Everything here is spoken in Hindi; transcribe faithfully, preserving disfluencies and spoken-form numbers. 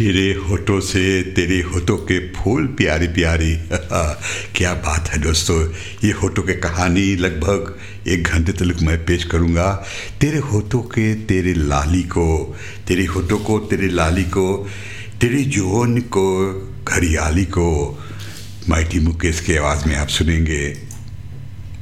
तेरे होठों से तेरे होठों के फूल प्यारी प्यारी क्या बात है दोस्तों। ये होठों की कहानी लगभग एक घंटे तक मैं पेश करूँगा। तेरे होठों के तेरे लाली को, तेरे होठों को तेरे लाली को, तेरी जुबान को घड़ियाली को, माइटी मुकेश की आवाज़ में आप सुनेंगे।